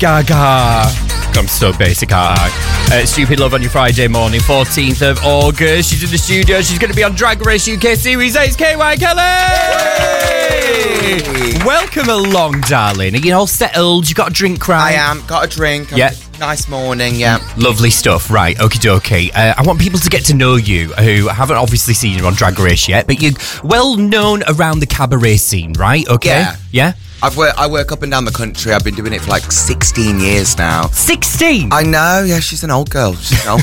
Gaga. I'm so basic, Stupid Love on your Friday morning, 14th of August. She's in the studio. She's going to be on Drag Race UK Series 8's KY Kelly! Welcome along, darling. Are you all settled? You got a drink, right? I am. Got a drink. Yeah. Nice morning, yeah. Lovely stuff. Right, okie dokie. I want people to get to know you who haven't obviously seen you on Drag Race yet, but you're well known around the cabaret scene, right? Okay. Yeah? I work up and down the country. I've been doing it for like 16 years now. 16? I know, yeah, she's an old girl.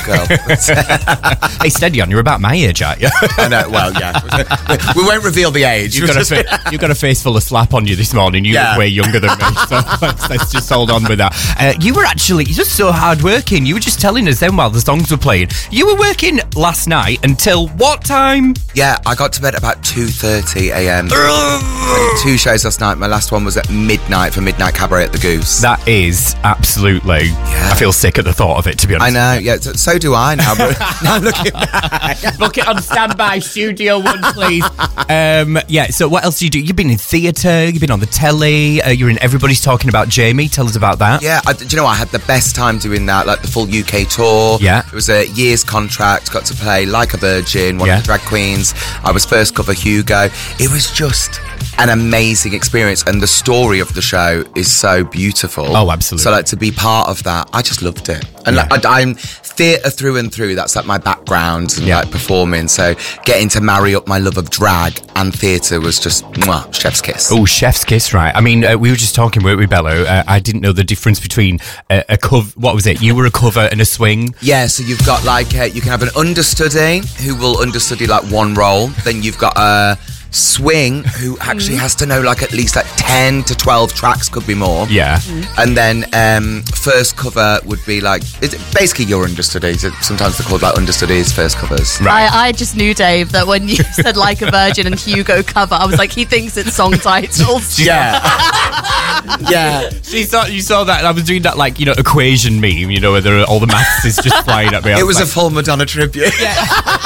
Hey, steady on, you're about my age, aren't you? I know, well, yeah. We won't reveal the age. You've got a face full of slap on you this morning. You look way younger than me, so let's just hold on with that. You're just so hard-working. You were just telling us then while the songs were playing. You were working last night until what time? Yeah, I got to bed at about 2:30 a.m. I did 2 shows last night. My last one was at midnight for Midnight Cabaret at the Goose. That is absolutely... Yeah. I feel sick at the thought of it, to be honest. I know, yeah, so do I now, but now I'm looking back. Book it on standby, Studio 1, please. So what else do you do? You've been in theatre, you've been on the telly, you're in Everybody's Talking About Jamie. Tell us about that. Yeah, do you know what? I had the best time doing that, like the full UK tour. Yeah. It was a year's contract, got to play Like a Virgin, one of the drag queens. I was first cover Hugo. It was just an amazing experience, and the story of the show is so beautiful. Oh, absolutely. So, like, to be part of that, I just loved it. And like, I'm theatre through and through. That's like my background and like performing. So getting to marry up my love of drag and theatre was just chef's kiss. Oh, chef's kiss, right? I mean, we were just talking, weren't we, Bello? I didn't know the difference between a cover. What was it? You were a cover and a swing. Yeah. So you've got like you can have an understudy who will understudy like one role. Then you've got a swing who actually has to know like at least like 10 to 12 tracks, could be more. Yeah. And then first cover would be like, it's basically your understudies. Sometimes they're called like understudies, first covers. Right. I just knew, Dave, that when you said Like a Virgin and Hugo cover, I was like, he thinks it's song titles. Yeah. Yeah. You saw that, and I was doing that like, equation meme, where all the maths is just flying at me. It was a full Madonna tribute. Yeah.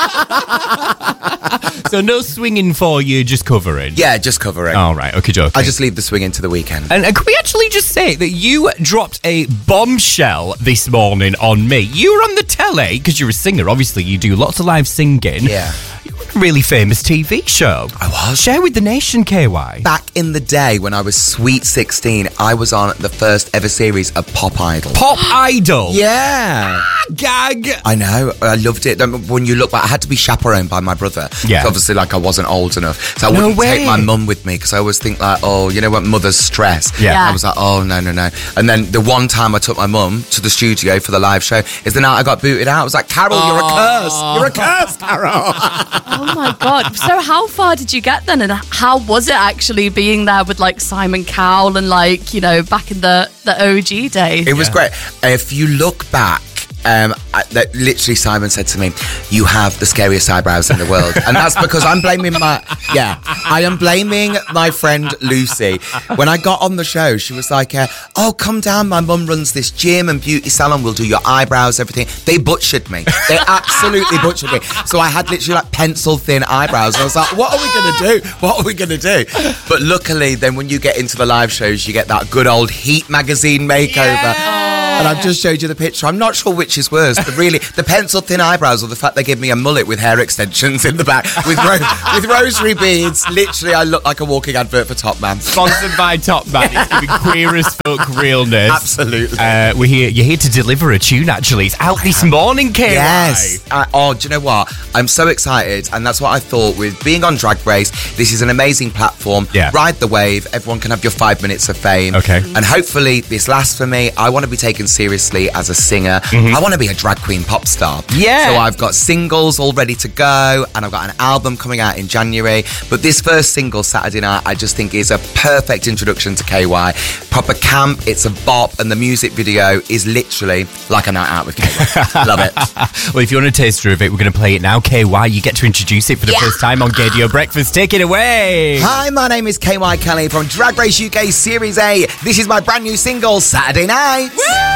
So no swinging for you, just covering? Yeah, just covering. All right, okay, joke. I just leave the swing into the weekend. And could we actually just say that you dropped a bombshell this morning on me? You were on the telly, because you're a singer, obviously, you do lots of live singing. Yeah. You were on a really famous TV show. I was. Share with the nation, KY. Back in the day when I was sweet 16, I was on the first ever series of Pop Idol. Pop Idol? Yeah. Gag. I know, I loved it. When you look back, I had to be chaperoned by my brother. Yeah. Obviously, like, I wasn't old enough. So I wouldn't take my mum with me, because I always think like, oh, you know what, mothers stress. Yeah. I was like, oh, no. And then the one time I took my mum to the studio for the live show is the night I got booted out. I was like, Carol, you're a curse. You're a curse, Carol. Oh my God. So how far did you get then? And how was it actually being there with like Simon Cowell and like, back in the OG days? It was great. If you look back, literally Simon said to me, you have the scariest eyebrows in the world. And that's because I am blaming my friend Lucy. When I got on the show, she was like, oh, come down, my mum runs this gym and beauty salon, we'll do your eyebrows, everything. They butchered me. They absolutely butchered me. So I had literally like pencil thin eyebrows. I was like, what are we going to do? But luckily, then when you get into the live shows, you get that good old Heat magazine makeover. Yeah. And I've just showed you the picture. I'm not sure which is worse. The pencil-thin eyebrows, or the fact they give me a mullet with hair extensions in the back with rosary beads. Literally, I look like a walking advert for Top Man. Sponsored by Top Man. It's going to be queer as fuck realness. Absolutely. You're here to deliver a tune, actually. It's out this morning, KY. Yes. Do you know what? I'm so excited, and that's what I thought with being on Drag Race. This is an amazing platform. Yeah. Ride the wave. Everyone can have your 5 minutes of fame. Okay. And hopefully this lasts for me. I want to be taken seriously as a singer. I want to be a drag queen pop star. Yeah. So I've got singles all ready to go, and I've got an album coming out in January. But this first single, Saturday Night, I just think is a perfect introduction to KY. Proper camp, it's a bop, and the music video is literally like a night out with KY. Love it. Well, if you want a taster of it, we're going to play it now. KY, you get to introduce it for the first time on Gaydio Breakfast. Take it away. Hi, my name is KY Kelly from Drag Race UK Series A. This is my brand new single, Saturday Night. Woo!